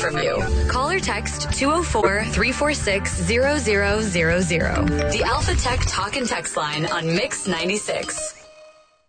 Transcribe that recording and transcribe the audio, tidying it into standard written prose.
from you. Call or text 204-346-0000. The Alpha Tech Talk and Text line on Mix 96.